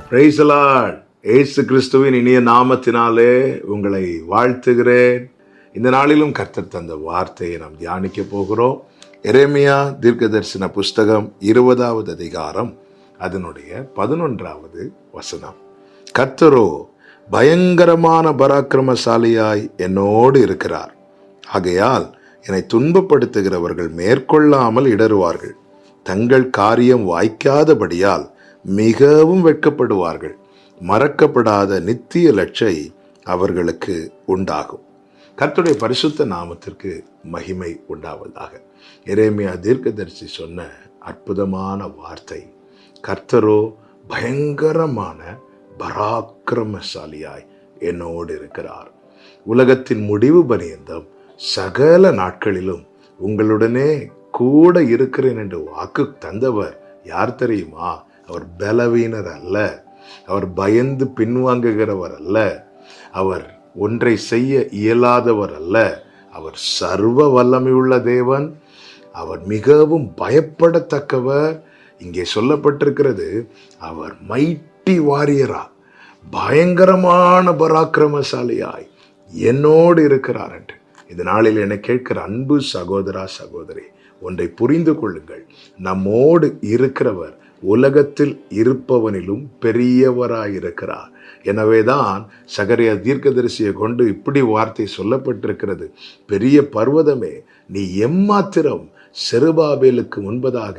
Praise the Lord. இயேசு கிறிஸ்துவின் இனிய நாமத்தினாலே உங்களை வாழ்த்துகிறேன். இந்த நாளிலும் கர்த்தர் தந்த வார்த்தையை நாம் தியானிக்க போகிறோம். எரேமியா தீர்க்கதரிசன புஸ்தகம் 20வது அதிகாரம் அதனுடைய 11வது வசனம். கர்த்தரோ பயங்கரமான பராக்கிரமசாலியாய் என்னோடு இருக்கிறார். ஆகையால் என்னை துன்பப்படுத்துகிறவர்கள் மேற்கொள்ளாமல் இடறுவார்கள். தங்கள் காரியம் வாய்க்காதபடியால் மிகவும் வெட்கப்படுவார்கள். மறக்கப்படாத நித்திய லட்சை அவர்களுக்கு உண்டாகும். கர்த்தருடைய பரிசுத்த நாமத்திற்கு மகிமை உண்டாவதாக. எரேமியா தீர்க்கதரிசி சொன்ன அற்புதமான வார்த்தை. கர்த்தரோ பயங்கரமான பராக்கிரமசாலியாய் என்னோடு இருக்கிறார். உலகத்தின் முடிவு பரியந்தம் சகல நாட்களிலும் உங்களுடனே கூட இருக்கிறேன் என்று வாக்கு தந்தவர் யார் தெரியுமா? அவர் பலவீனர் அல்ல. அவர் பயந்து பின்வாங்குகிறவர் அல்ல. அவர் ஒன்றை செய்ய இயலாதவர் அல்ல. அவர் சர்வ வல்லமையுள்ள தேவன். அவர் மிகவும் பயப்படத்தக்கவர். இங்கே சொல்லப்பட்டிருக்கிறது, அவர் மைட்டி வாரியரா, பயங்கரமான பராக்கிரமசாலியாய் என்னோடு இருக்கிறார் என்று. இந்த நாளில் என்னை கேட்கிற அன்பு சகோதரா சகோதரி, ஒன்றை புரிந்து கொள்ளுங்கள். நம்மோடு இருக்கிறவர் உலகத்தில் இருப்பவனிலும் பெரியவராயிருக்கிறார். எனவேதான் சகரியா தீர்க்கதரிசியை கொண்டு இப்படி வார்த்தை சொல்லப்பட்டிருக்கிறது. பெரிய பர்வதமே, நீ எம்மாத்திரம் செருபாபேலுக்கு முன்பதாக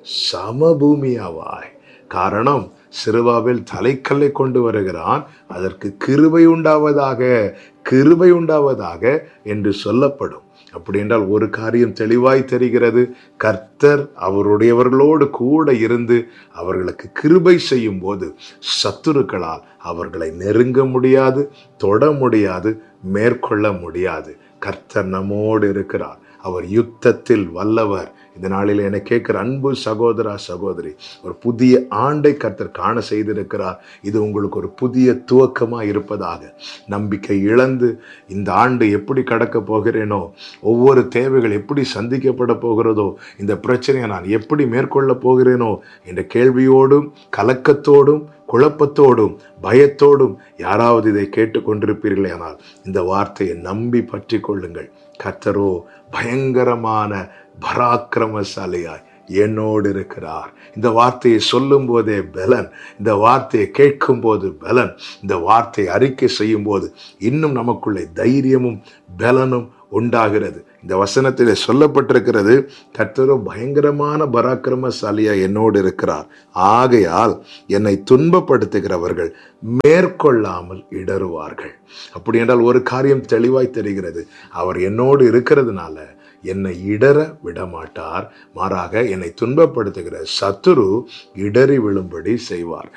சமபூமியாவாய். காரணம், செருபாபேல் தலைக்கல்லை கொண்டு வருகிறான், அதற்கு கிருபை உண்டாவதாக, கிருபை உண்டாவதாக என்று சொல்லப்படும். அப்படி என்றால் ஒரு காரியம் தெளிவாய் தெரிகிறது. கர்த்தர் அவருடையவர்களோடு கூட இருந்து அவர்களுக்கு கிருபை செய்யும் போது சத்துருக்களால் அவர்களை நெருங்க முடியாது, தொட முடியாது, மேற்கொள்ள முடியாது. கர்த்தர் நம்மோடு இருக்கிறார். அவர் யுத்தத்தில் வல்லவர். இந்த நாளில் என்னை கேட்கிற அன்பு சகோதரா சகோதரி, ஒரு புதிய ஆண்டை கர்த்தர் காண செய்திருக்கிறார். இது உங்களுக்கு ஒரு புதிய துவக்கமாக இருப்பதாக. நம்பிக்கை இழந்து இந்த ஆண்டு எப்படி கடக்க போகிறேனோ, ஒவ்வொரு தேவைகள் எப்படி சந்திக்கப்பட போகிறதோ, இந்த பிரச்சனையை நான் எப்படி மேற்கொள்ள போகிறேனோ என்ற கேள்வியோடும் கலக்கத்தோடும் குழப்பத்தோடும் பயத்தோடும் யாராவது இதை கேட்டுக்கொண்டிருப்பீர்களே, ஆனால் இந்த வார்த்தையை நம்பி பற்றி கொள்ளுங்கள். கர்த்தரோ பயங்கரமான பராக்கிரமசாலியாய் என்னோடு இருக்கிறார். இந்த வார்த்தையை சொல்லும் போதே பலன், இந்த வார்த்தையை கேட்கும் போது பலன், இந்த வார்த்தையை அறிக்கை செய்யும் போது இன்னும் நமக்குள்ளே தைரியமும் பலனும் உண்டாகிறது. இந்த வசனத்திலே சொல்லப்பட்டிருக்கிறது, கர்த்தரோ பயங்கரமான பராக்கிரமசாலியா என்னோடு இருக்கிறார். ஆகையால் என்னை துன்பப்படுத்துகிறவர்கள் மேற்கொள்ளாமல் இடறுவார்கள். அப்படி என்றால் ஒரு காரியம் தெளிவாய் தெரிகிறது. அவர் என்னோடு இருக்கிறதுனால என்னை இடற விடமாட்டார். மாறாக என்னை துன்பப்படுத்துகிற சத்துரு இடறி விழும்படி செய்வார்.